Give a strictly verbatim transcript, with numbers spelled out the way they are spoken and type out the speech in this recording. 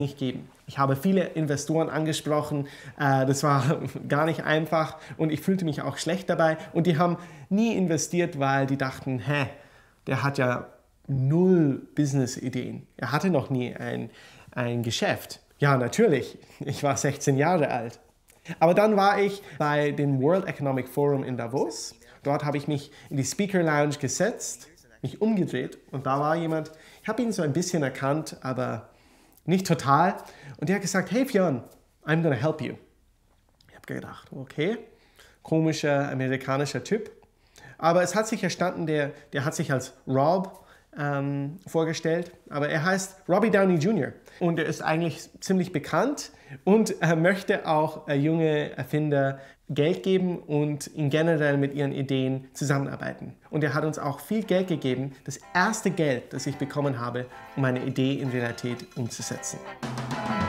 nicht geben. Ich habe viele Investoren angesprochen, äh, das war gar nicht einfach und ich fühlte mich auch schlecht dabei und die haben nie investiert, weil die dachten, hä, der hat ja null Business-Ideen. Er hatte noch nie ein, ein Geschäft. Ja, natürlich, ich war sechzehn Jahre alt. Aber dann war ich bei dem World Economic Forum in Davos. Dort habe ich mich in die Speaker Lounge gesetzt, mich umgedreht und da war jemand, ich habe ihn so ein bisschen erkannt, aber nicht total. Und der hat gesagt, hey Fionn, I'm gonna help you. Ich habe gedacht, okay, komischer amerikanischer Typ. Aber es hat sich erstanden, der, der hat sich als Rob ähm, vorgestellt, aber er heißt Robbie Downey Junior Und er ist eigentlich ziemlich bekannt und er möchte auch äh, junge Erfinder Geld geben und in generell mit ihren Ideen zusammenarbeiten. Und er hat uns auch viel Geld gegeben, das erste Geld, das ich bekommen habe, um meine Idee in Realität umzusetzen.